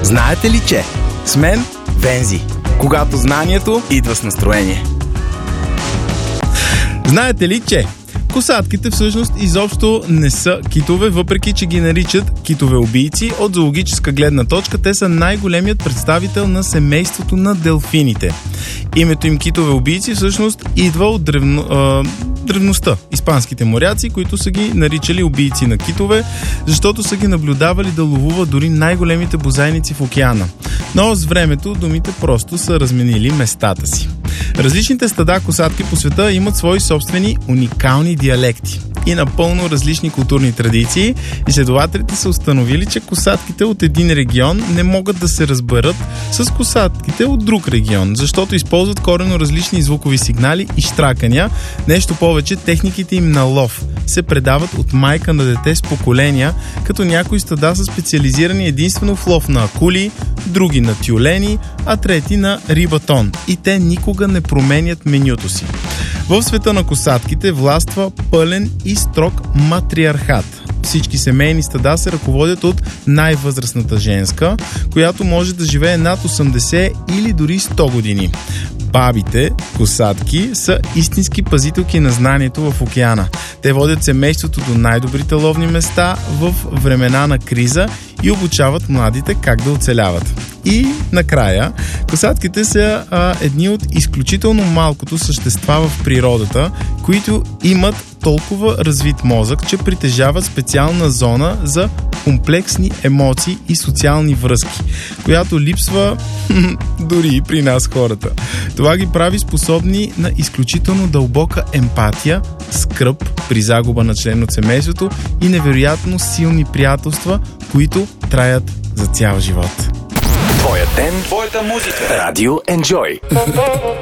Знаете ли, че с мен Вензи, когато знанието идва с настроение. Знаете ли, че косатките всъщност изобщо не са китове, въпреки че ги наричат китове убийци. От зоологическа гледна точка те са най-големият представител на семейството на делфините. Името им китове убийци всъщност идва от древността. Испанските моряци, които са ги наричали убийци на китове, защото са ги наблюдавали да ловуват дори най-големите бозайници в океана. Но с времето думите просто са разменили местата си. Различните стада косатки по света имат свои собствени уникални диалекти и напълно различни културни традиции. Изследователите са установили, че косатките от един регион не могат да се разберат с косатките от друг регион, защото използват коренно различни звукови сигнали и щракания. Нещо повече, техниките им на лов се предават от майка на дете с поколения, като някои стада са специализирани единствено в лов на акули, други на тюлени, а трети на рибатон. И те никога не променят менюто си. В света на косатките властва пълен и строг матриархат. Всички семейни стада се ръководят от най-възрастната женска, която може да живее над 80 или дори 100 години. Бабите, косатки, са истински пазителки на знанието в океана. Те водят семейството до най-добрите ловни места в времена на криза и обучават младите как да оцеляват. И накрая, косатките са едни от изключително малкото същества в природата, които имат толкова развит мозък, че притежават специална зона за комплексни емоции и социални връзки, която липсва дори и при нас хората. Това ги прави способни на изключително дълбока емпатия, скръб при загуба на член от семейството и невероятно силни приятелства, които траят за цял живот. Твоя ден, твоята музика. Радио Enjoy.